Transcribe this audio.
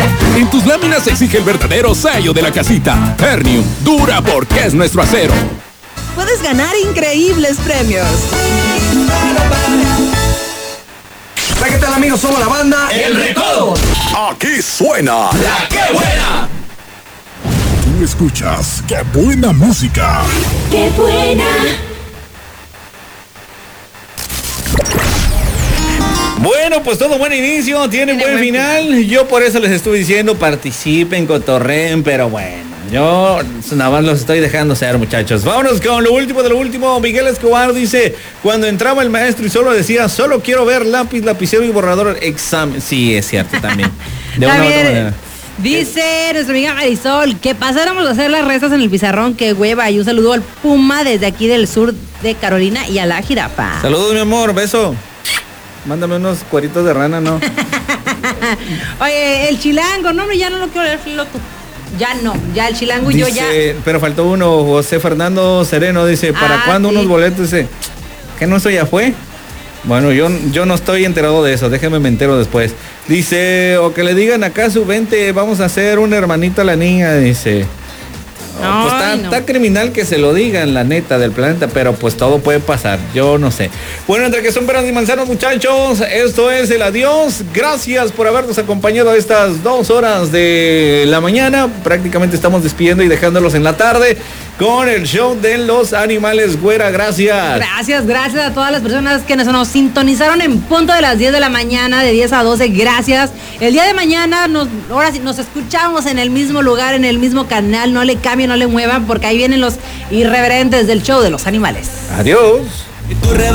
En tus láminas se exige el verdadero sello de la casita. Ternium, dura porque es nuestro acero. Puedes ganar increíbles premios. ¿Qué tal, amigos? Somos la banda El Recodo. Aquí suena La que buena. Tú escuchas Qué Buena Música. ¡Qué buena! Bueno, pues todo buen inicio, tiene buen final. Yo por eso les estuve diciendo, participen, cotorren, pero bueno, yo nada más los estoy dejando ser, muchachos. Vámonos con lo último de lo último. Miguel Escobar dice, cuando entraba el maestro y solo decía, solo quiero ver lápiz, lapicero y borrador, examen. Sí, es cierto también. De una u otra manera. Dice nuestra amiga Marisol que pasáramos a hacer las restas en el pizarrón, que hueva, y un saludo al Puma desde aquí del sur de Carolina y a la jirafa. Saludos, mi amor, beso. Mándame unos cueritos de rana, ¿no? Oye, el chilango, no, ya no lo quiero leer, loco. Ya no, ya el chilango y Dice, yo ya. pero faltó uno, José Fernando Sereno, dice, ¿para cuándo sí. unos boletos? Dice, ¿qué no, eso ya fue? Bueno, yo no estoy enterado de eso, déjeme me entero después. Dice, o que le digan acá su 20, vamos a hacer una hermanita a la niña, dice. Oh, pues está criminal que se lo digan, la neta del planeta, pero pues todo puede pasar, yo no sé. Bueno, entre que son peras y manzanas, muchachos, esto es el adiós. Gracias por habernos acompañado a estas 2 horas de la mañana. Prácticamente estamos despidiendo y dejándolos en la tarde con el show de los animales, güera. Gracias. Gracias a todas las personas que nos sintonizaron en punto de las 10 de la mañana, de 10 a 12. Gracias. El día de mañana, ahora sí, nos escuchamos en el mismo lugar, en el mismo canal. No le cambien, no le muevan, porque ahí vienen los irreverentes del show de los animales. Adiós.